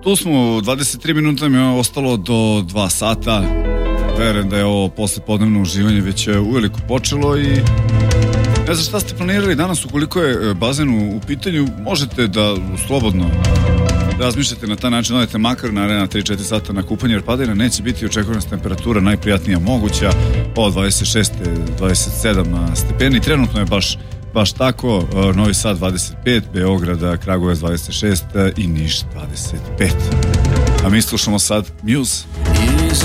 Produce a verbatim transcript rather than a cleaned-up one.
Tu smo, dvadeset tri minuta mi je ostalo do dva sata. Verujem da je ovo poslepodnevno uživanje već uveliko počelo i ne znam šta ste planirali danas, ukoliko je bazen u, u pitanju, možete da slobodno razmišljate na taj način, odete makar na arena tri četiri sata na kupanje, jer padina neće biti, očekuje nas temperatura najprijatnija moguća, od dvadeset šest do dvadeset sedam stepeni, trenutno je baš baš tako, Novi Sad dvadeset pet, Beograd, Kragujevac dvadeset šest i Niš dvadeset pet. A mi slušamo sad Muse.